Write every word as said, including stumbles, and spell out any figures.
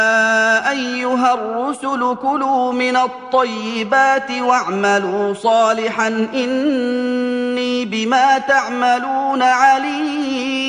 أيها الرسل كلوا من الطيبات واعملوا صالحا إني بما تعملون عليم.